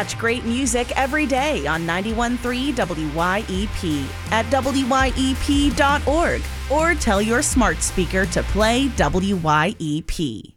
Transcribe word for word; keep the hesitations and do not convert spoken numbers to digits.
much great music every day on ninety-one point three W Y E P at W Y E P dot org or tell your smart speaker to play W Y E P.